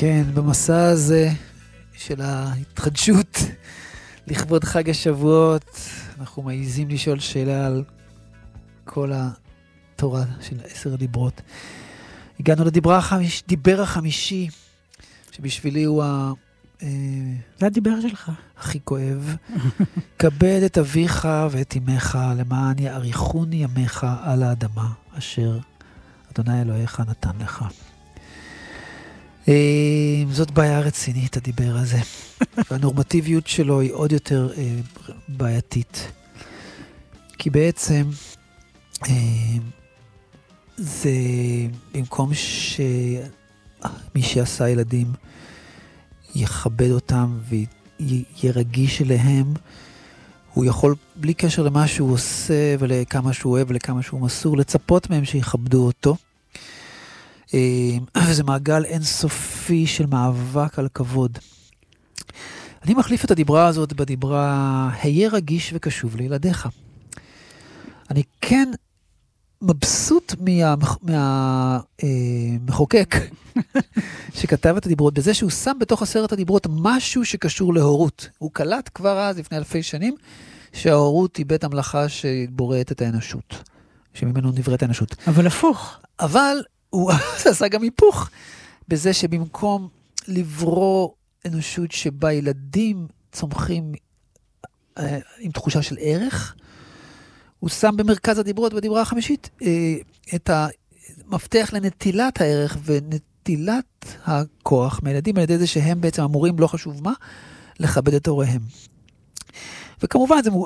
כן, במסע הזה של ההתחדשות לכבוד חג השבועות, אנחנו מעיזים לשאול שאלה על כל התורה של 10 דיברות. הגענו לדיבר החמישי, שבשבילי הוא זה הדיבר שלך. הכי כואב. כבד את אביך ואת אמך, למען יאריכון ימיך על האדמה, אשר אדוני אלוהיך נתן לך. זאת בעיה רצינית, הדיבר הזה. והנורמטיביות שלו היא עוד יותר בעייתית. כי בעצם זה במקום שמי שעשה ילדים יכבד אותם ויהיה רגיש אליהם, הוא יכול בלי קשר למה שהוא עושה ולכמה שהוא אוהב ולכמה שהוא מסור, לצפות מהם שיכבדו אותו. וזה מעגל אינסופי של מאבק על כבוד. אני מחליף את הדיברה הזאת בדיברה, היה רגיש וקשוב לילדיך. אני כן מבסוט מהמחוקק שכתב את הדיברות, בזה שהוא שם בתוך 10 הדיברות משהו שקשור להורות. הוא קלט כבר אז, לפני 1000 שנים, שההורות היא בית המלאכה שבוראת את האנושות, שממנו נבראת האנושות. אבל הפוך. אבל הוא עשה גם היפוך, בזה שבמקום לברוא אנושות שבה ילדים צומחים עם תחושה של ערך, הוא שם במרכז הדיברות, בדיברה החמישית, את המפתח לנטילת הערך ונטילת הכוח מהילדים, על ידי זה שהם בעצם אמורים, לא חשוב מה, לכבד את הוריהם. וכמובן,